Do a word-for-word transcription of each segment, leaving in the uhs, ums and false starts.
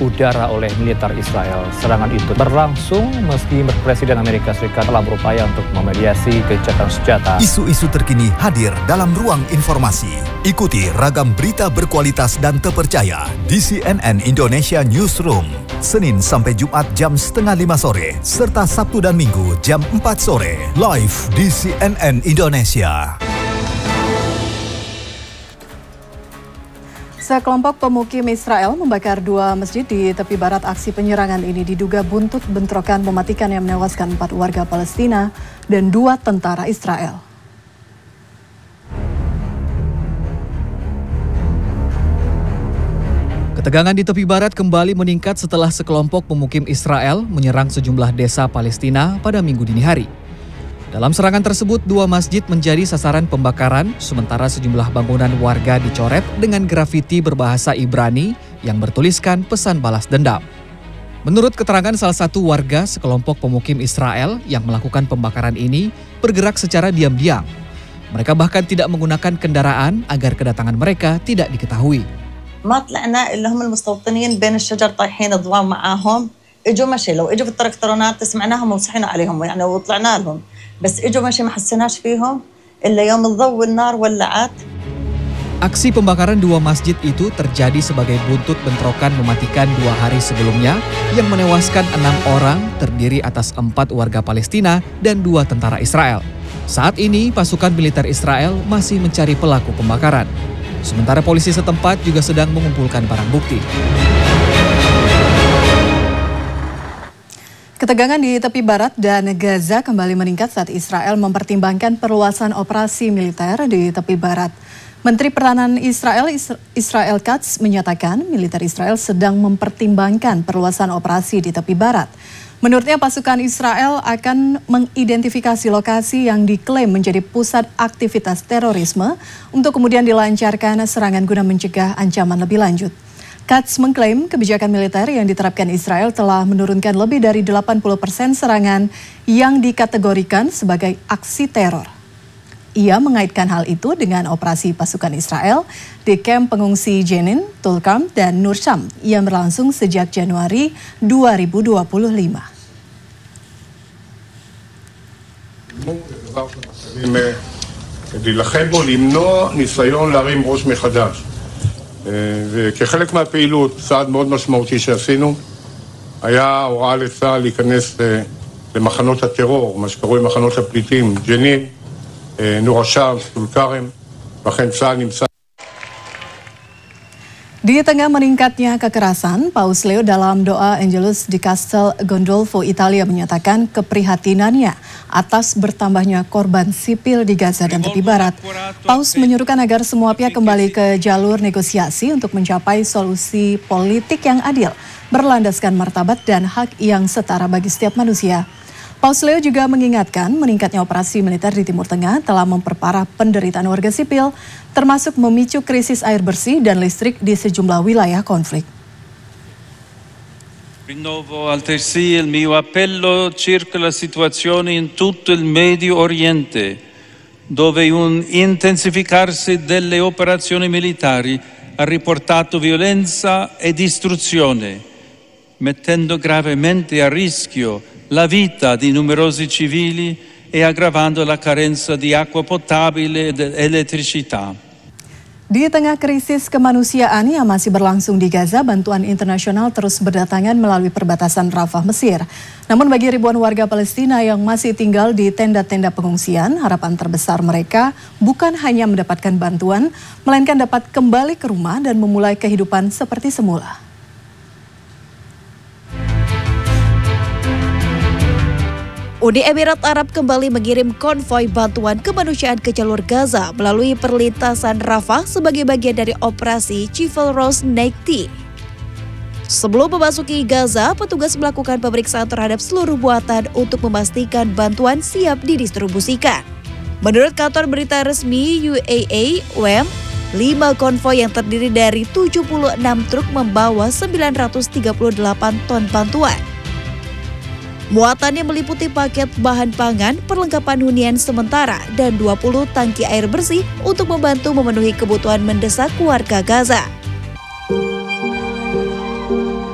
udara oleh militer Israel. Serangan itu berlangsung meski Presiden Amerika Serikat telah berupaya untuk memediasi gencatan senjata. Isu-isu terkini hadir dalam ruang informasi. Ikuti ragam berita berkualitas dan terpercaya di C N N Indonesia Newsroom. Senin sampai Jumat jam setengah lima sore, serta Sabtu dan Minggu jam empat sore. Live di C N N Indonesia. Sekelompok pemukim Israel membakar dua masjid di tepi barat. Aksi penyerangan ini diduga buntut bentrokan mematikan yang menewaskan empat warga Palestina dan dua tentara Israel. Ketegangan di tepi barat kembali meningkat setelah sekelompok pemukim Israel menyerang sejumlah desa Palestina pada Minggu dini hari. Dalam serangan tersebut, dua masjid menjadi sasaran pembakaran, sementara sejumlah bangunan warga dicoret dengan grafiti berbahasa Ibrani yang bertuliskan pesan balas dendam. Menurut keterangan salah satu warga, sekelompok pemukim Israel yang melakukan pembakaran ini bergerak secara diam-diam. Mereka bahkan tidak menggunakan kendaraan agar kedatangan mereka tidak diketahui. ما طلعنا إلا هم المستوطنين بين الشجر طايحين ضوء معاهم اجوا مشي لو اجوا في التراكتورات سمعناهم وصحينا عليهم يعني وطلعنا لهم بس اجوا مشي ما حسيناش فيهم إلا يوم الضوء والنار ولعت. Aksi pembakaran dua masjid itu terjadi sebagai buntut bentrokan mematikan dua hari sebelumnya yang menewaskan enam orang terdiri atas empat warga Palestina dan dua tentara Israel. Saat ini pasukan militer Israel masih mencari pelaku pembakaran. Sementara polisi setempat juga sedang mengumpulkan barang bukti. Ketegangan di tepi barat dan Gaza kembali meningkat saat Israel mempertimbangkan perluasan operasi militer di tepi barat. Menteri Pertahanan Israel, Israel Katz, menyatakan militer Israel sedang mempertimbangkan perluasan operasi di tepi barat. Menurutnya pasukan Israel akan mengidentifikasi lokasi yang diklaim menjadi pusat aktivitas terorisme untuk kemudian dilancarkan serangan guna mencegah ancaman lebih lanjut. Katz mengklaim kebijakan militer yang diterapkan Israel telah menurunkan lebih dari delapan puluh persen serangan yang dikategorikan sebagai aksi teror. Ia mengaitkan hal itu dengan operasi pasukan Israel di kamp pengungsi Jenin, Tulkarm, dan Nur Sham yang berlangsung sejak Januari dua ribu dua puluh lima. להילחם בו, למנוע ניסיון להרים ראש מחדש. וכחלק מהפעילות, צעד מאוד משמעותי שעשינו, היה הוראה לצה"ל להיכנס למחנות הטרור, מה שקרוי מחנות הפליטים, ג'נין, נור א-שם, טול כרם, ואכן צה"ל נמצא. Di tengah meningkatnya kekerasan, Paus Leo dalam doa Angelus di Castel Gandolfo, Italia menyatakan keprihatinannya atas bertambahnya korban sipil di Gaza dan tepi barat. Paus menyuruhkan agar semua pihak kembali ke jalur negosiasi untuk mencapai solusi politik yang adil, berlandaskan martabat dan hak yang setara bagi setiap manusia. Paus Leo juga mengingatkan meningkatnya operasi militer di Timur Tengah telah memperparah penderitaan warga sipil, termasuk memicu krisis air bersih dan listrik di sejumlah wilayah konflik. Rinnovo altresì il mio appello circa la situazione in tutto il Medio Oriente, dove un intensificarsi delle operazioni militari ha riportato violenza e distruzione, mettendo gravemente a rischio la vita di numerosi civili e aggravando la carenza di acqua potabile ed elettricità. Di tengah krisis kemanusiaan yang masih berlangsung di Gaza, bantuan internasional terus berdatangan melalui perbatasan Rafah, Mesir. Namun bagi ribuan warga Palestina yang masih tinggal di tenda-tenda pengungsian, harapan terbesar mereka bukan hanya mendapatkan bantuan, melainkan dapat kembali ke rumah dan memulai kehidupan seperti semula. Uni Emirat Arab kembali mengirim konvoi bantuan kemanusiaan ke jalur Gaza melalui perlintasan Rafah sebagai bagian dari operasi Chivalrous Nighty. Sebelum memasuki Gaza, petugas melakukan pemeriksaan terhadap seluruh muatan untuk memastikan bantuan siap didistribusikan. Menurut kantor berita resmi U A A W E M, lima konvoi yang terdiri dari tujuh puluh enam truk membawa sembilan ratus tiga puluh delapan ton bantuan. Muatannya meliputi paket bahan pangan, perlengkapan hunian sementara, dan dua puluh tangki air bersih untuk membantu memenuhi kebutuhan mendesak warga Gaza.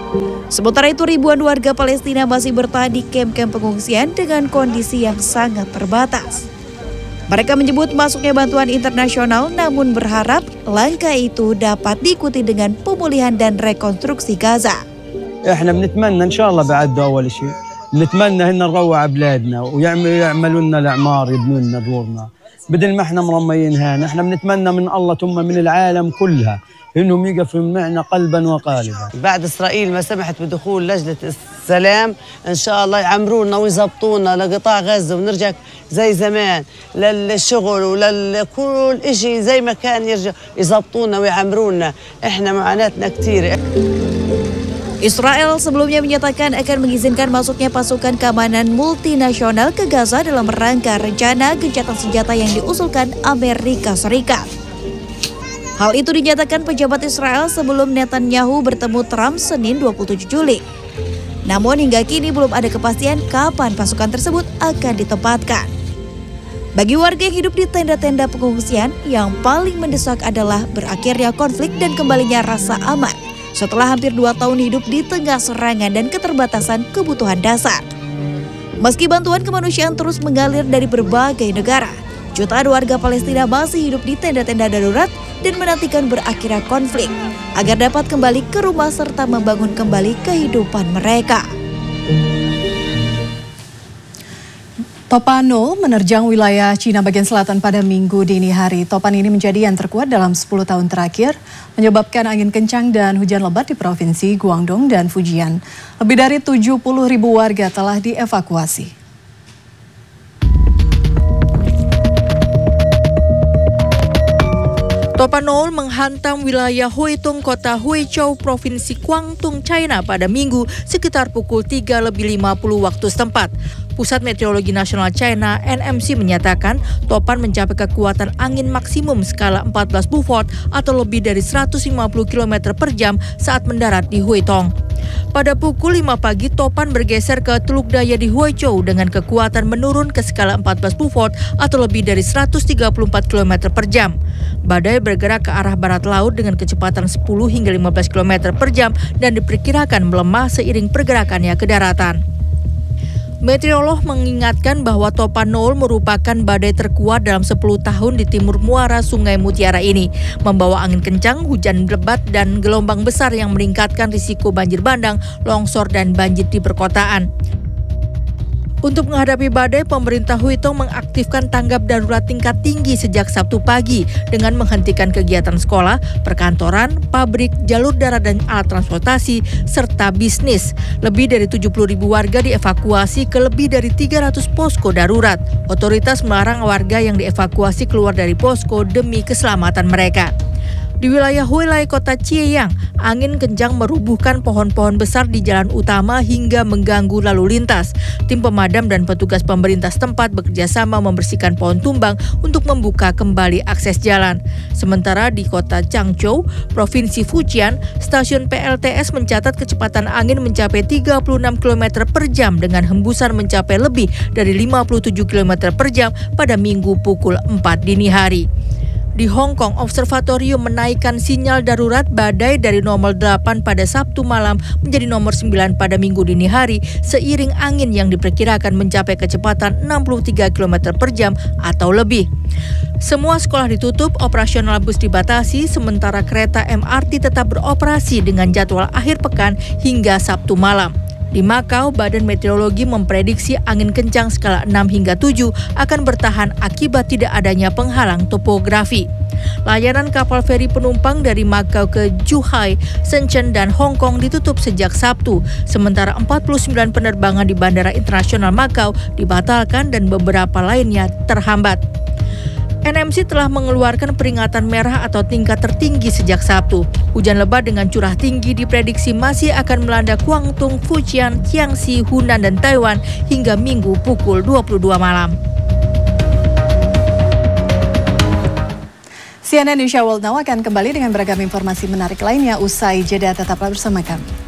Sementara itu ribuan warga Palestina masih bertahan di kamp-kamp pengungsian dengan kondisi yang sangat terbatas. Mereka menyebut masuknya bantuan internasional namun berharap langkah itu dapat diikuti dengan pemulihan dan rekonstruksi Gaza. احنا بنتمنى ان شاء الله بعد اول شيء بنتمنى هن نروع بلادنا ويعملوا يعملوا لنا الاعمار يبنوا لنا دورنا بدل ما احنا مرميين هنا احنا بنتمنى من الله ثم من العالم كلها انهم يقفوا معنا قلبا وقالبا. بعد اسرائيل ما سمحت بدخول لجنه السلام ان شاء الله يعمرونا ويظبطونا لقطاع غزه ونرجع زي زمان للشغل ولكل شيء زي ما كان يرجع يظبطونا ويعمرونا احنا معاناتنا كثير. Israel sebelumnya menyatakan akan mengizinkan masuknya pasukan keamanan multinasional ke Gaza dalam rangka rencana gencatan senjata yang diusulkan Amerika Serikat. Hal itu dinyatakan pejabat Israel sebelum Netanyahu bertemu Trump Senin dua puluh tujuh Juli. Namun hingga kini belum ada kepastian kapan pasukan tersebut akan ditempatkan. Bagi warga yang hidup di tenda-tenda pengungsian, yang paling mendesak adalah berakhirnya konflik dan kembalinya rasa aman setelah hampir dua tahun hidup di tengah serangan dan keterbatasan kebutuhan dasar. Meski bantuan kemanusiaan terus mengalir dari berbagai negara, jutaan warga Palestina masih hidup di tenda-tenda darurat dan menantikan berakhirnya konflik agar dapat kembali ke rumah serta membangun kembali kehidupan mereka. Topan nol menerjang wilayah Cina bagian selatan pada Minggu dini hari. Topan ini menjadi yang terkuat dalam sepuluh tahun terakhir, menyebabkan angin kencang dan hujan lebat di Provinsi Guangdong dan Fujian. Lebih dari tujuh puluh ribu warga telah dievakuasi. Topan nol menghantam wilayah Huitung, kota Huizhou, Provinsi Guangdong, China pada Minggu sekitar pukul tiga lebih lima puluh waktu setempat. Pusat Meteorologi Nasional China N M C menyatakan topan mencapai kekuatan angin maksimum skala empat belas Beaufort atau lebih dari seratus lima puluh kilometer per jam saat mendarat di Huitong. Pada pukul lima pagi, topan bergeser ke Teluk Daya di Huizhou dengan kekuatan menurun ke skala empat belas Beaufort atau lebih dari seratus tiga puluh empat kilometer per jam. Badai bergerak ke arah barat laut dengan kecepatan sepuluh hingga lima belas kilometer per jam dan diperkirakan melemah seiring pergerakannya ke daratan. Meteorolog mengingatkan bahwa Topan nol merupakan badai terkuat dalam sepuluh tahun di timur muara Sungai Mutiara ini, membawa angin kencang, hujan lebat, dan gelombang besar yang meningkatkan risiko banjir bandang, longsor, dan banjir di perkotaan. Untuk menghadapi badai, pemerintah Huitong mengaktifkan tanggap darurat tingkat tinggi sejak Sabtu pagi dengan menghentikan kegiatan sekolah, perkantoran, pabrik, jalur darat dan alat transportasi, serta bisnis. Lebih dari tujuh puluh ribu warga dievakuasi ke lebih dari tiga ratus posko darurat. Otoritas melarang warga yang dievakuasi keluar dari posko demi keselamatan mereka. Di wilayah Huilai, kota Chieyang, angin kencang merubuhkan pohon-pohon besar di jalan utama hingga mengganggu lalu lintas. Tim pemadam dan petugas pemerintah setempat bekerjasama membersihkan pohon tumbang untuk membuka kembali akses jalan. Sementara di kota Changzhou, Provinsi Fujian, stasiun P L T S mencatat kecepatan angin mencapai tiga puluh enam kilometer per jam dengan hembusan mencapai lebih dari lima puluh tujuh kilometer per jam pada Minggu pukul empat dini hari. Di Hong Kong, observatorium menaikkan sinyal darurat badai dari nomor delapan pada Sabtu malam menjadi nomor sembilan pada Minggu dini hari seiring angin yang diperkirakan mencapai kecepatan enam puluh tiga kilometer per jam atau lebih. Semua sekolah ditutup, operasional bus dibatasi, sementara kereta M R T tetap beroperasi dengan jadwal akhir pekan hingga Sabtu malam. Di Makau, Badan Meteorologi memprediksi angin kencang skala enam hingga tujuh akan bertahan akibat tidak adanya penghalang topografi. Layanan kapal feri penumpang dari Makau ke Zhuhai, Shenzhen, dan Hong Kong ditutup sejak Sabtu, sementara empat puluh sembilan penerbangan di Bandara Internasional Makau dibatalkan dan beberapa lainnya terhambat. N M C telah mengeluarkan peringatan merah atau tingkat tertinggi sejak Sabtu. Hujan lebat dengan curah tinggi diprediksi masih akan melanda Guangdong, Fujian, Jiangxi, Hunan, dan Taiwan hingga Minggu pukul dua puluh dua malam. C N N Indonesia World Now akan kembali dengan beragam informasi menarik lainnya usai jeda. Tetaplah bersama kami.